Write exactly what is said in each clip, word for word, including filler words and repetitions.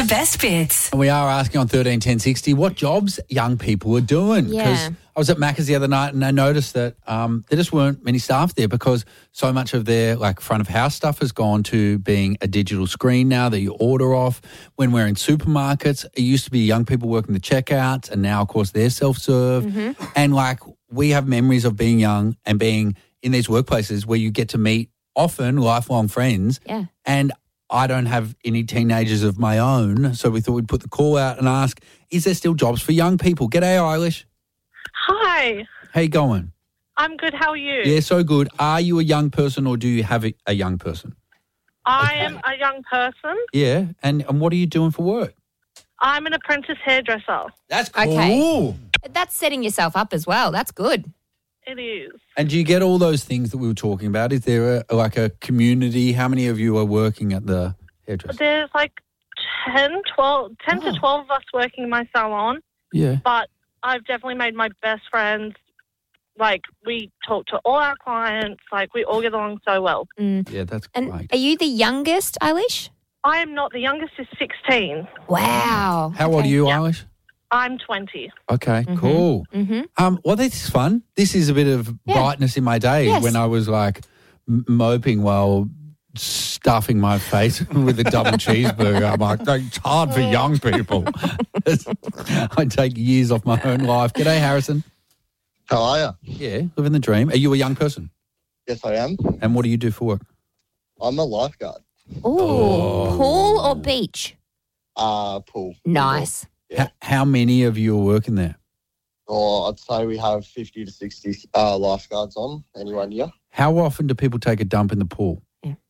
best bits. And we are asking on thirteen ten sixty what jobs young people are doing. Yeah. Because I was at Macca's the other night and I noticed that um, there just weren't many staff there because so much of their like front of house stuff has gone to being a digital screen now that you order off. When we're in supermarkets, it used to be young people working the checkouts and now, of course, they're self-serve. Mm-hmm. And like we have memories of being young and being in these workplaces where you get to meet often lifelong friends. Yeah. And I don't have any teenagers of my own, so we thought we'd put the call out and ask, is there still jobs for young people? G'day, Eilish. Hi, How you going? I'm good. How are you? Yeah, so good. Are you a young person or do you have a, a young person? I am a young person. Yeah, and, and what are you doing for work? I'm an apprentice hairdresser. That's cool. Okay. That's setting yourself up as well. That's good. It is. And do you get all those things that we were talking about? Is there a, like a community? How many of you are working at the hairdresser? There's like ten, twelve, ten Oh. to twelve of us working in my salon, Yeah. but I've definitely made my best friends. Like, we talk to all our clients. Like, we all get along so well. Mm. Yeah, that's And great. are you the youngest, Eilish? I am not. The youngest is sixteen. Wow. How old are you, Yeah. Eilish? I'm twenty. Okay, Mhm. cool. Mm-hmm. Um, well, this is fun. This is a bit of Yeah. brightness in my day Yes. when I was like m- moping while stuffing my face with a double cheeseburger. I'm like, it's hard for young people. I take years off my own life. G'day, Harrison. How are you? Yeah, living the dream. Are you a young person? Yes, I am. And what do you do for work? I'm a lifeguard. Ooh, Oh. pool or beach? Uh, pool. Nice. Yeah. H- how many of you are working there? Or I'd say we have fifty to sixty uh, lifeguards on any one year. How often do people take a dump in the pool?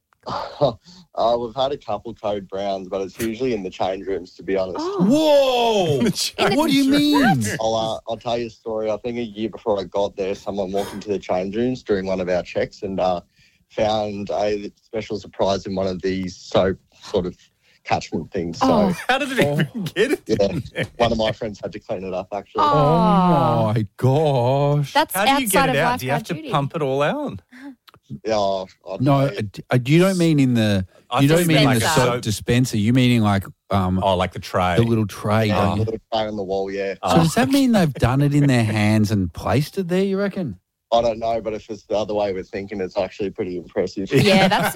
uh, we've had a couple code browns, but it's usually in the change rooms, to be honest. Oh. Whoa! What do you mean? I'll, uh, I'll tell you a story. I think a year before I got there, someone walked into the change rooms during one of our checks and uh, found a special surprise in one of these soap sort of catchment things. So, Oh. How did it even get it? yeah, one of my friends had to clean it up, actually. Oh. Oh, my gosh. That's How do you outside get of it out? Do you have lifeguard to duty. pump it all out? Yeah, I don't No, know. uh, d- uh, you don't mean in the I you thought don't you mean in meant the like a soap soap- dispenser. You meaning like um Oh, like the tray. the little tray, Yeah, don't a you? little tray on the wall, yeah. So does that mean they've done it in their hands and placed it there? You reckon? I don't know, but if it's the other way we're thinking, it's actually pretty impressive. Yeah, that's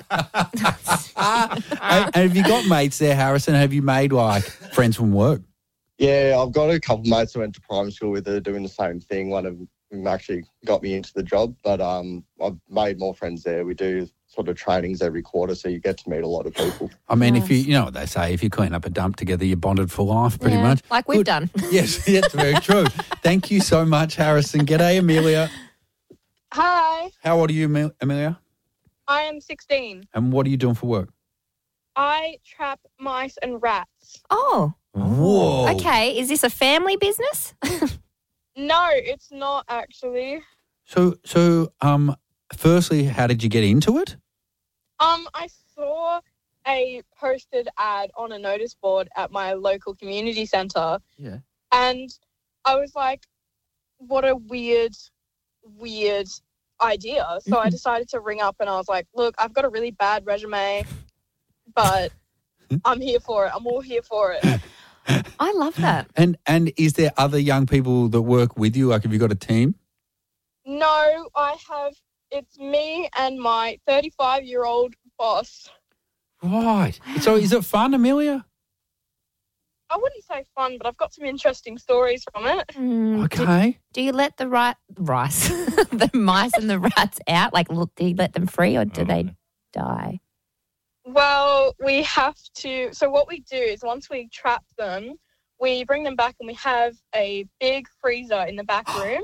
and, and have you got mates there, Harrison? Have you made like friends from work? Yeah, I've got a couple mates I went to primary school with that are doing the same thing. One of them actually got me into the job, but um, I've made more friends there. We do sort of trainings every quarter, so you get to meet a lot of people. I mean, if you Nice. you know what they say, if you clean up a dump together, you're bonded for life, pretty yeah, much. like we've Good. done. Yes, that's very true. Thank you so much, Harrison. G'day, Amelia. Hi, How old are you, Emil- Amelia? I am sixteen. And what are you doing for work? I trap mice and rats. Oh, Whoa. okay. Is this a family business? No, it's not actually. So, so, um, firstly, how did you get into it? Um, I saw a posted ad on a notice board at my local community centre, Yeah. and I was like, what a weird, weird idea. So I Mhm. decided to ring up and I was like, look, I've got a really bad resume, but I'm here for it. I'm all here for it. I love that. And and is there other young people that work with you? Like, have you got a team? No, I have, it's me and my thirty-five-year-old boss. Right. So, is it fun, Amelia? I wouldn't say fun, but I've got some interesting stories from it. Mm, do, Okay. do you let the ri- rice, the mice and the rats out? Like, look, do you let them free or do they die? Well, we have to, so what we do is once we trap them, we bring them back and we have a big freezer in the back room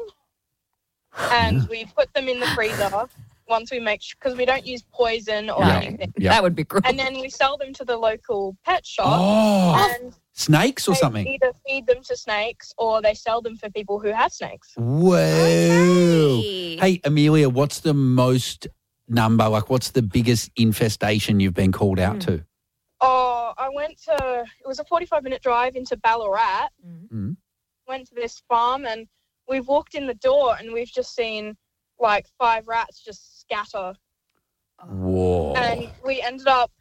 and we put them in the freezer once we make, because we don't use poison or Yeah. anything. Yeah. That would be great. And then we sell them to the local pet shop Oh, and snakes or they something? either feed them to snakes or they sell them for people who have snakes. Wow. Okay. Hey, Amelia, what's the most number? Like, what's the biggest infestation you've been called out to? Oh, I went to, it was a forty-five minute drive into Ballarat. Mm. Went to this farm and we've walked in the door and we've just seen like five rats just scatter. Whoa. And we ended up